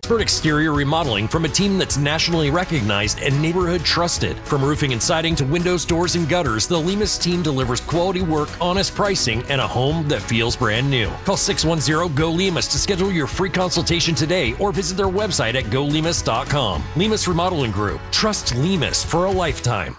expert exterior remodeling from a team that's nationally recognized and neighborhood trusted. From roofing and siding to windows, doors, and gutters, the Lemus team delivers quality work, honest pricing, and a home that feels brand new. Call 610-GO-LEMUS to schedule your free consultation today or visit their website at golemus.com. Lemus Remodeling Group. Trust Lemus for a lifetime.